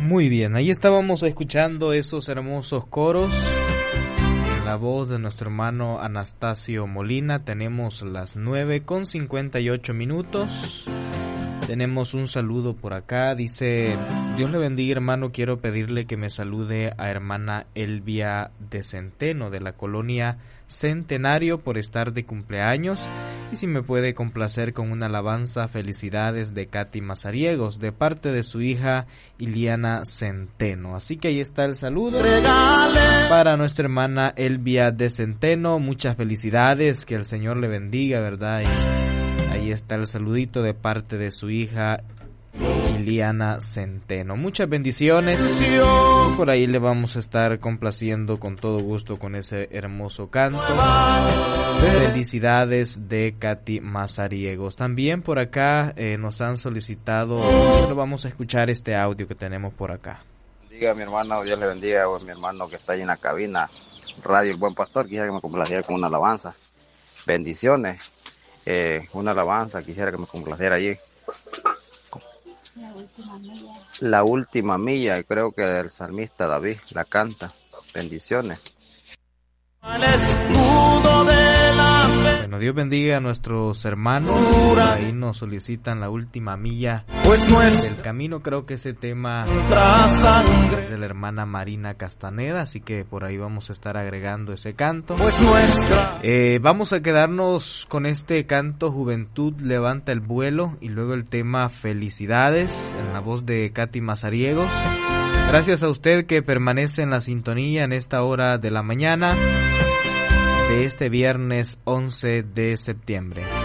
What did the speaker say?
Muy bien, ahí estábamos escuchando esos hermosos coros en la voz de nuestro hermano Anastasio Molina. Tenemos las 9:58. Tenemos un saludo por acá, dice: Dios le bendiga, hermano, quiero pedirle que me salude a hermana Elvia de Centeno, de la colonia Centenario, por estar de cumpleaños, y si me puede complacer con una alabanza, felicidades, de Katy Mazariegos, de parte de su hija Iliana Centeno. Así que ahí está el saludo para nuestra hermana Elvia de Centeno, muchas felicidades, que el Señor le bendiga, ¿verdad? Y ahí está el saludito de parte de su hija Iliana Centeno. Muchas bendiciones. Por ahí le vamos a estar complaciendo con todo gusto con ese hermoso canto. Felicidades de Katy Mazariegos. También por acá nos han solicitado, pero vamos a escuchar este audio que tenemos por acá. Diga mi hermano, Dios le bendiga, o mi hermano que está ahí en la cabina, Radio El Buen Pastor, quisiera que me complaciera con una alabanza. Bendiciones. Una alabanza, quisiera que me complaciera allí. La última milla, creo que el salmista David la canta. Bendiciones. Bueno, Dios bendiga a nuestros hermanos. Ahí nos solicitan la última milla del camino. Creo que ese tema es de la hermana Marina Castaneda, así que por ahí vamos a estar agregando ese canto. Vamos a quedarnos con este canto, Juventud levanta el vuelo, y luego el tema Felicidades, en la voz de Katy Mazariegos. Gracias a usted que permanece en la sintonía en esta hora de la mañana de este viernes 11 de septiembre.